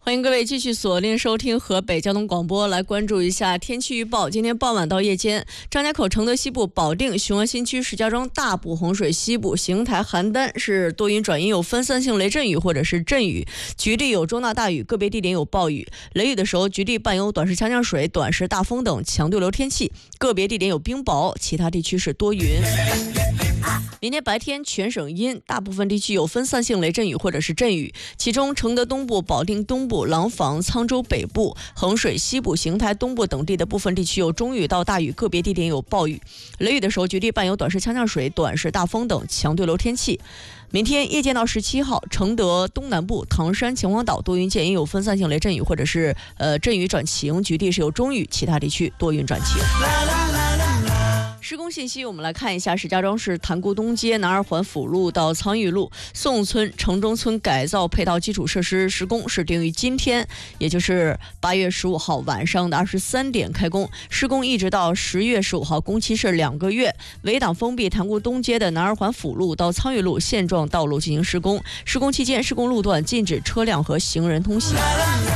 欢迎各位继续锁定收听河北交通广播，来关注一下天气预报。今天傍晚到夜间，张家口、承德西部、保定、雄安新区、石家庄、大埔、洪水西部、邢台、邯郸是多云转阴，有分散性雷阵雨或者是阵雨，局地有中到大雨，个别地点有暴雨。雷雨的时候，局地伴有短时强降水、短时大风等强对流天气，个别地点有冰雹，其他地区是多云。明天白天全省阴，大部分地区有分散性雷阵雨或者是阵雨，其中承德东部、保定东部、廊坊、沧州北部、衡水西部、邢台东部等地的部分地区有中雨到大雨，个别地点有暴雨。雷雨的时候，局地伴有短时强降水、短时大风等强对流天气。明天夜间到17号，承德东南部、唐山、秦皇岛多云见阴，有分散性雷阵雨或者是阵雨转晴，局地是有中雨，其他地区多云转晴。施工信息，我们来看一下石家庄市潭沽东街南二环辅路到苍峪路宋村、城中村改造配套基础设施施工是定于今天，也就是8月15号晚上的23点开工，施工一直到10月15号，工期是2个月。围挡封闭潭沽东街的南二环辅路到苍峪路现状道路进行施工，施工期间施工路段禁止车辆和行人通行。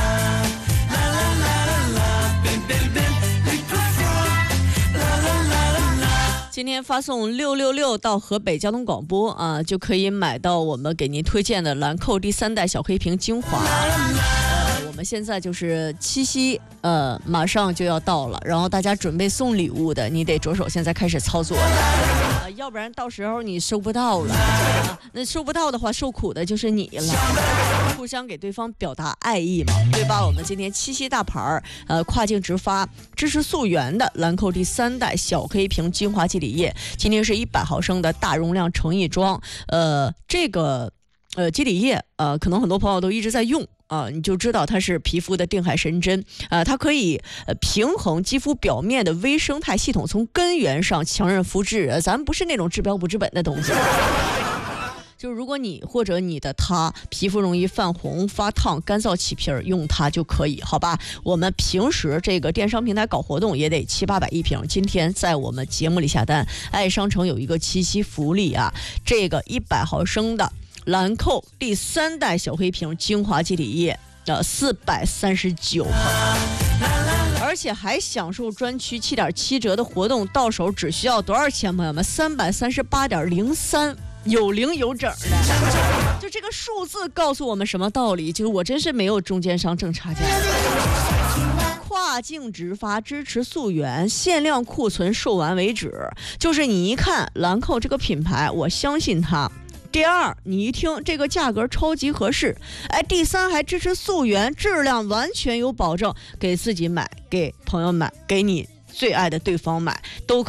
今天发送666到河北交通广播啊，就可以买到我们给您推荐的兰蔻第3代小黑瓶精华。我们现在就是七夕，马上就要到了，然后大家准备送礼物的，你得着手现在开始操作了，要不然到时候你收不到了，那收不到的话，受苦的就是你了。互相给对方表达爱意嘛，对吧？我们今天七夕大牌跨境直发支持溯源的兰蔻第3代小黑瓶精华肌理液，今天是100毫升的大容量成液装，这个肌理液可能很多朋友都一直在用。你就知道它是皮肤的定海神针，它可以平衡肌肤表面的微生态系统，从根源上强韧肤质。咱们不是那种治标不治本的东西。就是如果你或者你的他皮肤容易泛红、发烫、干燥起皮儿，用它就可以，好吧？我们平时这个电商平台搞活动也得700-800一瓶。今天在我们节目里下单，爱商城有一个七夕福利啊，这个100毫升的兰蔻第3代小黑瓶精华肌理液439毫，而且还享受专区7.7折的活动，到手只需要多少钱？朋友们，338.03。有零有整的，就这个数字告诉我们什么道理？就是我真是没有中间商挣差价。跨境直发支持溯源，限量库存售完为止。就是你一看兰蔻这个品牌，我相信它。第二，你一听这个价格超级合适，第三还支持溯源，质量完全有保证，给自己买，给朋友买，给你最爱的对方买，都可以。